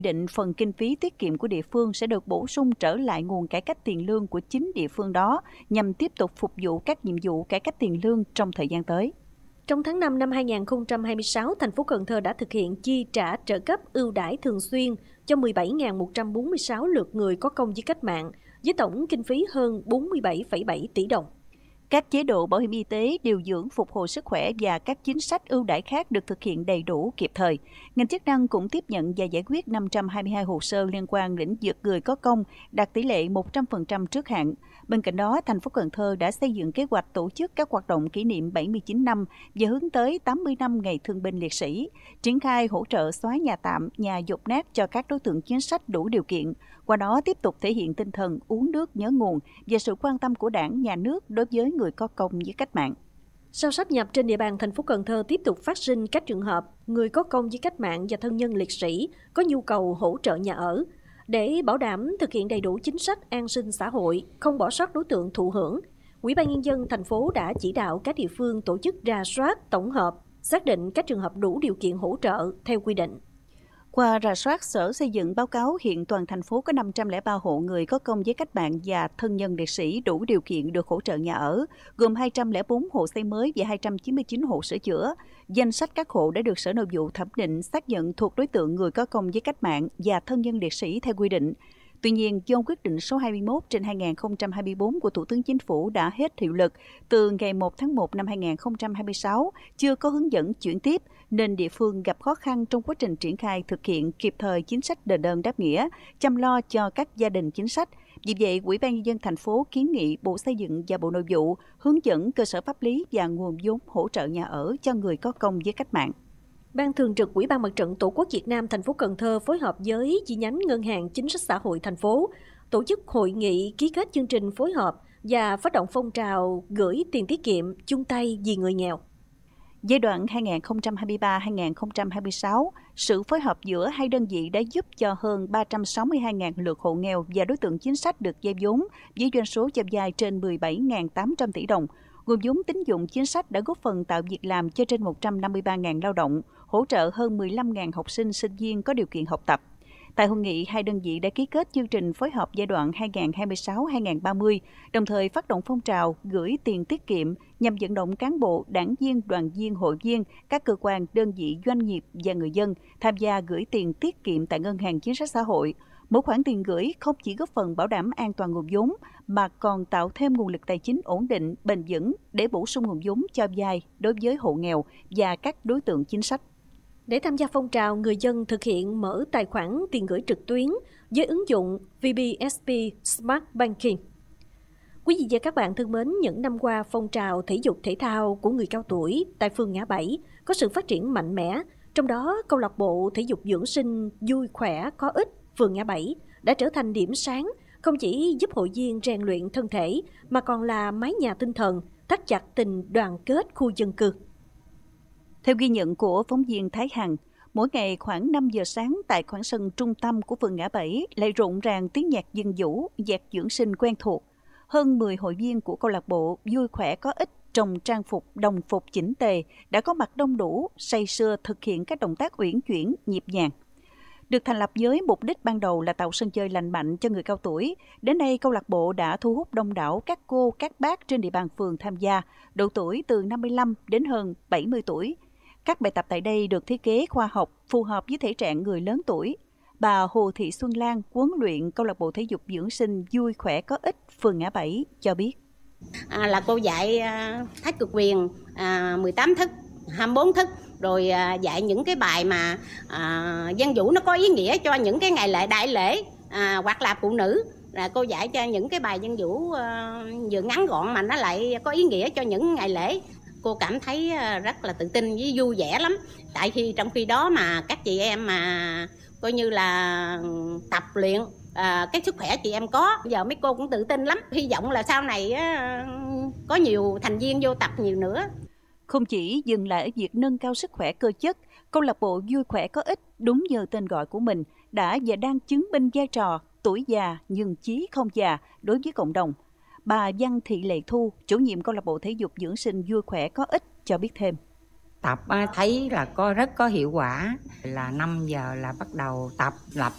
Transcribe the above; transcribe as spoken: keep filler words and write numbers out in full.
Định phần kinh phí tiết kiệm của địa phương sẽ được bổ sung trở lại nguồn cải cách tiền lương của chính địa phương đó nhằm tiếp tục phục vụ các nhiệm vụ cải cách tiền lương trong thời gian tới. Trong tháng năm năm hai nghìn không trăm hai mươi sáu, thành phố Cần Thơ đã thực hiện chi trả trợ cấp ưu đãi thường xuyên cho mười bảy nghìn một trăm bốn mươi sáu lượt người có công với cách mạng, với tổng kinh phí hơn bốn mươi bảy phẩy bảy tỷ đồng. Các chế độ bảo hiểm y tế, điều dưỡng, phục hồi sức khỏe và các chính sách ưu đãi khác được thực hiện đầy đủ, kịp thời. Ngành chức năng cũng tiếp nhận và giải quyết năm trăm hai mươi hai hồ sơ liên quan lĩnh vực người có công, đạt tỷ lệ một trăm phần trăm trước hạn. Bên cạnh đó, thành phố Cần Thơ đã xây dựng kế hoạch tổ chức các hoạt động kỷ niệm bảy mươi chín năm và hướng tới tám mươi năm ngày thương binh liệt sĩ, triển khai hỗ trợ xóa nhà tạm, nhà dột nát cho các đối tượng chính sách đủ điều kiện. Qua đó tiếp tục thể hiện tinh thần uống nước nhớ nguồn và sự quan tâm của Đảng, Nhà nước đối với người có công với cách mạng. Sau sáp nhập trên địa bàn thành phố Cần Thơ tiếp tục phát sinh các trường hợp người có công với cách mạng và thân nhân liệt sĩ có nhu cầu hỗ trợ nhà ở. Để bảo đảm thực hiện đầy đủ chính sách an sinh xã hội, không bỏ sót đối tượng thụ hưởng, Ủy ban Nhân dân thành phố đã chỉ đạo các địa phương tổ chức rà soát, tổng hợp, xác định các trường hợp đủ điều kiện hỗ trợ theo quy định. Qua rà soát, Sở Xây dựng báo cáo hiện toàn thành phố có năm trăm lẻ ba hộ người có công với cách mạng và thân nhân liệt sĩ đủ điều kiện được hỗ trợ nhà ở, gồm hai trăm lẻ bốn hộ xây mới và hai trăm chín mươi chín hộ sửa chữa. Danh sách các hộ đã được Sở Nội vụ thẩm định xác nhận thuộc đối tượng người có công với cách mạng và thân nhân liệt sĩ theo quy định. Tuy nhiên, do quyết định số hai mươi mốt trên hai nghìn không trăm hai mươi tư của Thủ tướng Chính phủ đã hết hiệu lực từ ngày một tháng một năm hai nghìn không trăm hai mươi sáu, chưa có hướng dẫn chuyển tiếp, nên địa phương gặp khó khăn trong quá trình triển khai thực hiện kịp thời chính sách đền ơn đáp nghĩa, chăm lo cho các gia đình chính sách. Vì vậy, Ủy ban Nhân dân thành phố kiến nghị Bộ Xây dựng và Bộ Nội vụ hướng dẫn cơ sở pháp lý và nguồn vốn hỗ trợ nhà ở cho người có công với cách mạng. Ban Thường trực Ủy ban Mặt trận Tổ quốc Việt Nam thành phố Cần Thơ phối hợp với chi nhánh Ngân hàng Chính sách Xã hội thành phố tổ chức hội nghị ký kết chương trình phối hợp và phát động phong trào gửi tiền tiết kiệm chung tay vì người nghèo. Giai đoạn hai nghìn không trăm hai mươi ba đến hai nghìn không trăm hai mươi sáu, sự phối hợp giữa hai đơn vị đã giúp cho hơn ba trăm sáu mươi hai nghìn lượt hộ nghèo và đối tượng chính sách được vay vốn với doanh số cho vay trên mười bảy nghìn tám trăm tỷ đồng. Nguồn vốn tín dụng chính sách đã góp phần tạo việc làm cho trên một trăm năm mươi ba nghìn lao động, hỗ trợ hơn mười lăm nghìn học sinh, sinh viên có điều kiện học tập. Tại hội nghị, hai đơn vị đã ký kết chương trình phối hợp giai đoạn hai nghìn không trăm hai mươi sáu đến hai nghìn không trăm ba mươi, đồng thời phát động phong trào gửi tiền tiết kiệm nhằm vận động cán bộ, đảng viên, đoàn viên, hội viên, các cơ quan, đơn vị, doanh nghiệp và người dân tham gia gửi tiền tiết kiệm tại Ngân hàng Chính sách Xã hội. Mỗi khoản tiền gửi không chỉ góp phần bảo đảm an toàn nguồn vốn, mà còn tạo thêm nguồn lực tài chính ổn định, bền vững để bổ sung nguồn vốn cho vay đối với hộ nghèo và các đối tượng chính sách. Để tham gia phong trào, người dân thực hiện mở tài khoản tiền gửi trực tuyến với ứng dụng vê bê ét pê Smart Banking. Quý vị và các bạn thân mến, những năm qua, phong trào thể dục thể thao của người cao tuổi tại phường Ngã Bảy có sự phát triển mạnh mẽ. Trong đó, câu lạc bộ thể dục dưỡng sinh vui khỏe có ích phường Ngã Bảy đã trở thành điểm sáng, không chỉ giúp hội viên rèn luyện thân thể mà còn là mái nhà tinh thần, thắt chặt tình đoàn kết khu dân cư. Theo ghi nhận của phóng viên Thái Hằng, mỗi ngày khoảng năm giờ sáng tại khoảng sân trung tâm của phường Ngã Bảy lại rộn ràng tiếng nhạc dân vũ, nhạc dưỡng sinh quen thuộc. Hơn mười hội viên của câu lạc bộ vui khỏe có ích trong trang phục đồng phục chỉnh tề đã có mặt đông đủ, say sưa thực hiện các động tác uyển chuyển, nhịp nhàng. Được thành lập với mục đích ban đầu là tạo sân chơi lành mạnh cho người cao tuổi, đến nay câu lạc bộ đã thu hút đông đảo các cô, các bác trên địa bàn phường tham gia, độ tuổi từ năm mươi lăm đến hơn bảy mươi tuổi. Các bài tập tại đây được thiết kế khoa học, phù hợp với thể trạng người lớn tuổi. Bà Hồ Thị Xuân Lan, huấn luyện câu lạc bộ thể dục dưỡng sinh vui khỏe có ích phường Ngã Bảy cho biết. À, là cô dạy à, thái cực quyền à, mười tám thức, hai mươi bốn thức, rồi à, dạy những cái bài mà à, dân vũ nó có ý nghĩa cho những cái ngày lễ đại lễ à, hoặc là phụ nữ. Là cô dạy cho những cái bài dân vũ à, vừa ngắn gọn mà nó lại có ý nghĩa cho những ngày lễ. Cô cảm thấy rất là tự tin với vui vẻ lắm. Tại khi trong khi đó mà các chị em mà coi như là tập luyện à, cái sức khỏe chị em có, giờ mấy cô cũng tự tin lắm. Hy vọng là sau này á, có nhiều thành viên vô tập nhiều nữa. Không chỉ dừng lại ở việc nâng cao sức khỏe cơ chất, câu lạc bộ vui khỏe có ích đúng như tên gọi của mình đã và đang chứng minh vai trò tuổi già nhưng chí không già đối với cộng đồng. Bà Văn Thị Lệ Thu, chủ nhiệm câu lạc bộ thể dục dưỡng sinh vui khỏe có ích cho biết thêm. Tập thấy là có rất có hiệu quả, là năm giờ là bắt đầu tập, lập